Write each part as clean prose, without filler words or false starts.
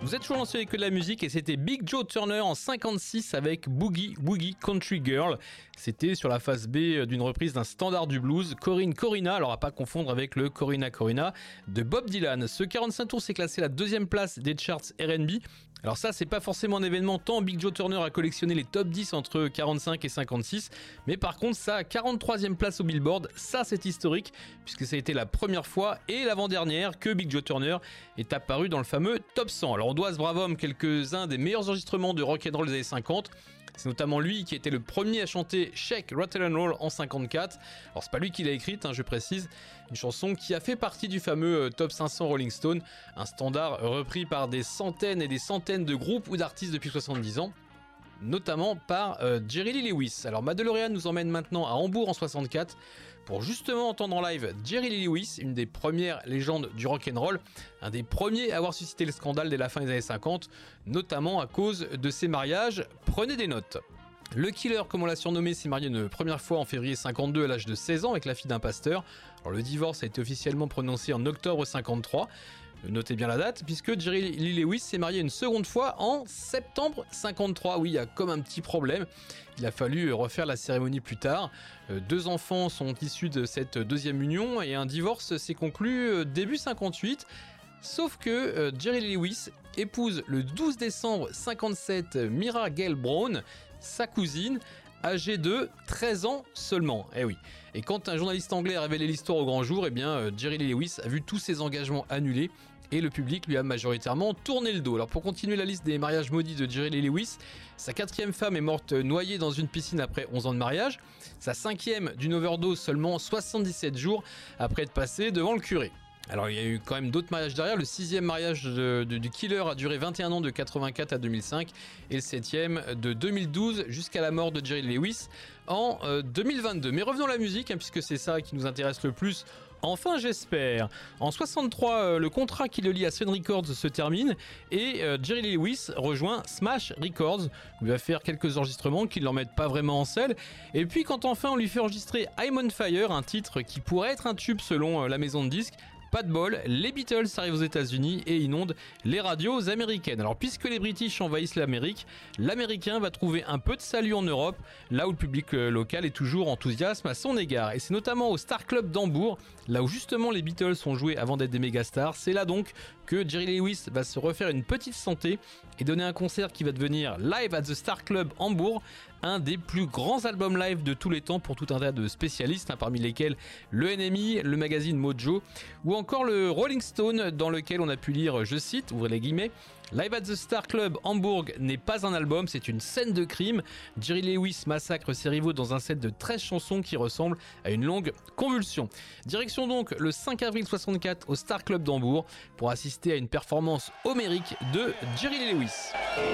Vous êtes toujours lancé avec de la musique et c'était Big Joe Turner en 56 avec Boogie Woogie Country Girl. C'était sur la face B d'une reprise d'un standard du blues, Corinne Corina, alors à pas confondre avec le Corina Corina de Bob Dylan. Ce 45 tours s'est classé à la deuxième place des charts R&B. Alors ça, c'est pas forcément un événement tant Big Joe Turner a collectionné les top 10 entre 45 et 56, mais par contre ça a 43e place au Billboard, ça c'est historique puisque ça a été la première fois et l'avant-dernière que Big Joe Turner est apparu dans le fameux top 100. Alors on doit à ce brave homme quelques-uns des meilleurs enregistrements de rock'n'roll des années 50. C'est notamment lui qui était le premier à chanter Shake, Rattle and Roll en 54. Alors c'est pas lui qui l'a écrite, je précise, une chanson qui a fait partie du fameux Top 500 Rolling Stone, un standard repris par des centaines et des centaines de groupes ou d'artistes depuis 70 ans. Notamment par Jerry Lee Lewis. Alors ma DeLorean nous emmène maintenant à Hambourg en 64 pour justement entendre en live Jerry Lee Lewis, une des premières légendes du rock'n'roll, un des premiers à avoir suscité le scandale dès la fin des années 50, notamment à cause de ses mariages. Prenez des notes. Le Killer, comme on l'a surnommé, s'est marié une première fois en février 52 à l'âge de 16 ans avec la fille d'un pasteur. Alors le divorce a été officiellement prononcé en octobre 53. Notez bien la date, puisque Jerry Lee Lewis s'est marié une seconde fois en septembre 53. Oui, il y a comme un petit problème. Il a fallu refaire la cérémonie plus tard. 2 enfants sont issus de cette deuxième union et un divorce s'est conclu début 58. Sauf que Jerry Lee Lewis épouse le 12 décembre 57 Myra Gale Brown, sa cousine, âgée de 13 ans seulement. Eh oui. Et quand un journaliste anglais a révélé l'histoire au grand jour, Jerry Lee Lewis a vu tous ses engagements annulés et le public lui a majoritairement tourné le dos. Alors pour continuer la liste des mariages maudits de Jerry Lee Lewis, sa 4e femme est morte noyée dans une piscine après 11 ans de mariage, sa 5e d'une overdose seulement 77 jours après être passée devant le curé. Alors il y a eu quand même d'autres mariages derrière. Le 6e mariage du Killer a duré 21 ans de 84 à 2005 et le 7e de 2012 jusqu'à la mort de Jerry Lewis en 2022. Mais revenons à la musique puisque c'est ça qui nous intéresse le plus. Enfin j'espère. En 63, le contrat qui le lie à Sun Records se termine et Jerry Lee Lewis rejoint Smash Records. Il va faire quelques enregistrements qui ne l'en mettent pas vraiment en selle. Et puis quand enfin on lui fait enregistrer I'm on Fire, un titre qui pourrait être un tube selon la maison de disques, pas de bol, les Beatles arrivent aux États-Unis et inondent les radios américaines. Alors puisque les British envahissent l'Amérique, l'Américain va trouver un peu de salut en Europe, là où le public local est toujours enthousiaste à son égard. Et c'est notamment au Star Club d'Hambourg, là où justement les Beatles ont joué avant d'être des mégastars. C'est là donc que Jerry Lee Lewis va se refaire une petite santé et donner un concert qui va devenir Live at the Star Club Hambourg, un des plus grands albums live de tous les temps pour tout un tas de spécialistes, parmi lesquels le NME, le magazine Mojo, ou encore le Rolling Stone, dans lequel on a pu lire, je cite, ouvrez les guillemets, Live at the Star Club Hambourg n'est pas un album, c'est une scène de crime. Jerry Lewis massacre ses rivaux dans un set de 13 chansons qui ressemble à une longue convulsion. Direction donc le 5 avril 64 au Star Club d'Hambourg pour assister à une performance homérique de Jerry Lee Lewis.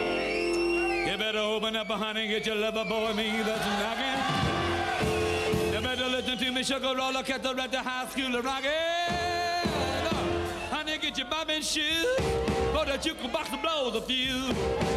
You better open up, honey, get your lover boy, me that's knocking. You better listen to me, sugar roller, cat up at the high school of rockin'. Honey, get your bobbin shoes, for the jukebox to blow the fuse.